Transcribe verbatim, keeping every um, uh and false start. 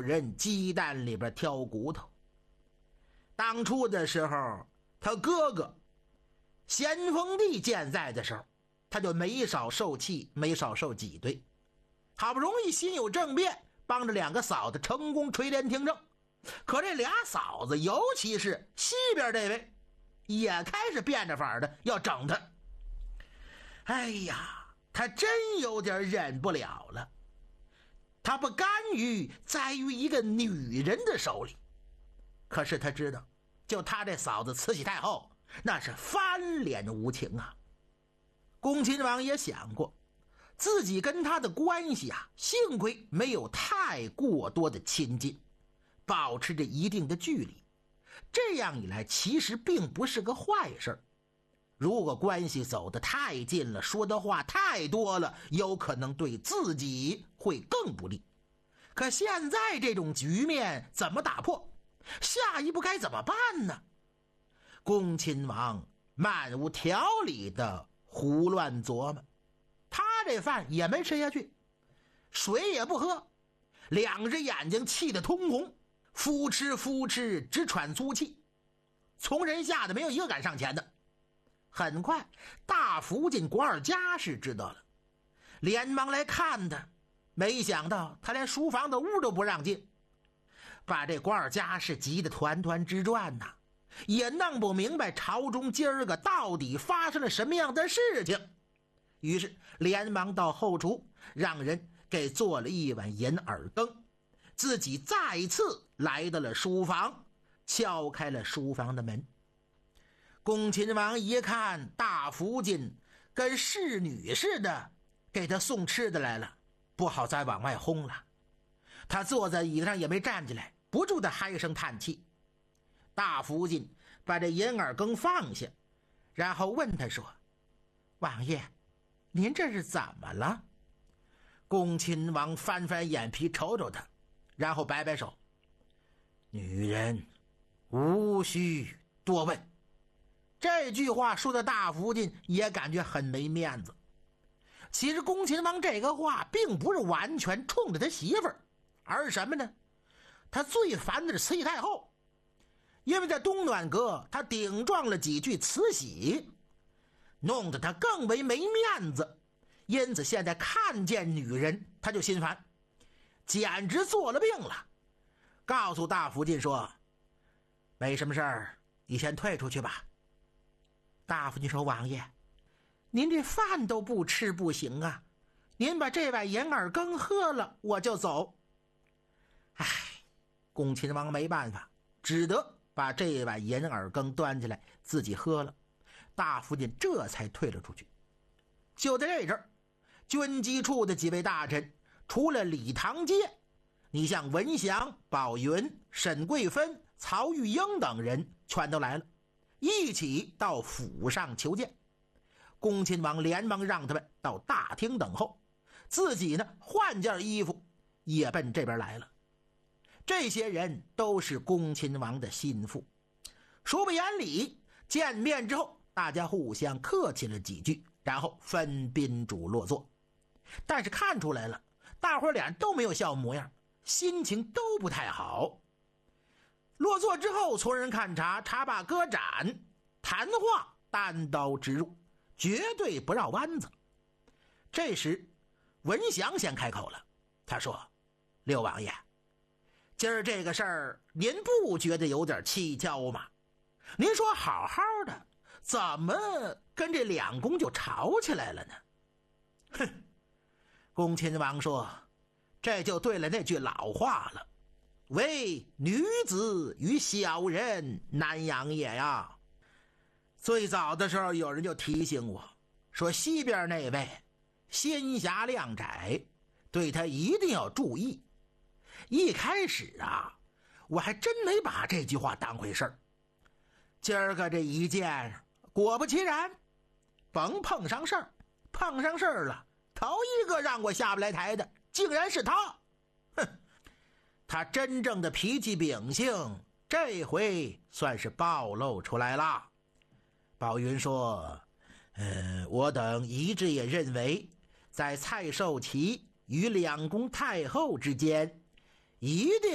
人鸡蛋里边挑骨头。当初的时候，他哥哥咸丰帝健在的时候，他就没少受气，没少受挤兑。好不容易心有政变，帮着两个嫂子成功垂帘听政。可这俩嫂子，尤其是西边这位，也开始变着法的要整他。哎呀，他真有点忍不了了。他不甘于栽于一个女人的手里，可是他知道，就他这嫂子慈禧太后，那是翻脸无情啊。恭亲王也想过，自己跟他的关系啊，幸亏没有太过多的亲近，保持着一定的距离。这样一来，其实并不是个坏事。如果关系走得太近了，说的话太多了，有可能对自己会更不利。可现在这种局面怎么打破？下一步该怎么办呢？恭亲王漫无条理的胡乱琢磨，他这饭也没吃下去，水也不喝，两只眼睛气得通红，呼哧呼哧直喘粗气。从人吓得没有一个敢上前的。很快大福晋管尔佳氏知道了，连忙来看他，没想到他连书房的屋都不让进，把这管尔佳氏急得团团直转呐，也弄不明白朝中今儿个到底发生了什么样的事情。于是连忙到后厨，让人给做了一碗银耳羹，自己再次来到了书房，敲开了书房的门。恭亲王一看大福晋跟侍女似的给他送吃的来了，不好再往外轰了。他坐在椅子上也没站起来，不住的唉声叹气。大福晋把这银耳羹放下，然后问他说：王爷，您这是怎么了？恭亲王翻翻眼皮瞅瞅他，然后摆摆手：女人无需多问。这句话说的大福晋也感觉很没面子。其实恭亲王这个话并不是完全冲着他媳妇儿，而是什么呢？他最烦的是慈禧太后，因为在东暖阁他顶撞了几句慈禧，弄得他更为没面子，因此现在看见女人他就心烦，简直做了病了。告诉大福晋说：没什么事儿，你先退出去吧。大福晋说：王爷，您这饭都不吃不行啊，您把这碗银耳羹喝了我就走。唉，恭亲王没办法，只得把这碗银耳羹端起来自己喝了。大福晋这才退了出去。就在这阵儿，军机处的几位大臣，除了李唐阶，你像文祥、宝云、沈桂芬、曹玉英等人全都来了，一起到府上求见。恭亲王连忙让他们到大厅等候，自己呢换件衣服也奔这边来了。这些人都是恭亲王的心腹，说不言礼，见面之后大家互相客气了几句，然后分宾主落座。但是看出来了，大伙脸都没有笑模样，心情都不太好。落座之后，从人看茶，茶罢歌盏，谈话单刀直入，绝对不绕弯子。这时文祥先开口了，他说：六王爷，今儿这个事儿您不觉得有点蹊跷吗？您说好好的，怎么跟这两宫就吵起来了呢？哼，恭亲王说，这就对了那句老话了，唯女子与小人难养也呀。最早的时候有人就提醒我说，西边那位心狭量窄，对他一定要注意。一开始啊，我还真没把这句话当回事儿。今儿个这一见，果不其然，甭碰上事儿，碰上事儿了，头一个让我下不来台的竟然是他。哼，他真正的脾气秉性这回算是暴露出来了。宝云说，呃，我等一致也认为，在蔡寿祺与两宫太后之间一定